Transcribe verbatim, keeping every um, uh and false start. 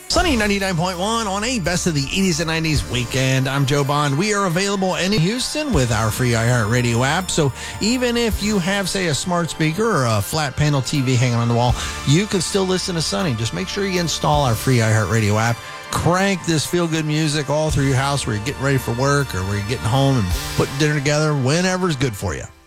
Sunny ninety-nine point one on a Best of the eighties and nineties weekend. I'm Joe Bond. We are available in Houston with our free iHeartRadio app. So even if you have, say, a smart speaker or a flat panel T V hanging on the wall, you can still listen to Sunny. Just make sure you install our free iHeartRadio app. Crank this feel-good music all through your house where you're getting ready for work or where you're getting home and putting dinner together, whenever's good for you.